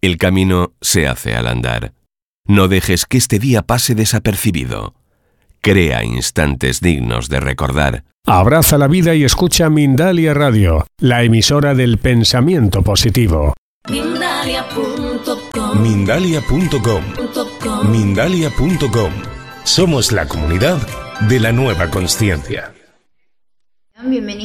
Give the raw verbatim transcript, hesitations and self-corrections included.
El camino se hace al andar. No dejes que este día pase desapercibido. Crea instantes dignos de recordar. Abraza la vida y escucha Mindalia Radio, la emisora del pensamiento positivo. Mindalia punto com. Mindalia punto com. Mindalia punto com. Somos la comunidad de la nueva consciencia. Bienvenidos.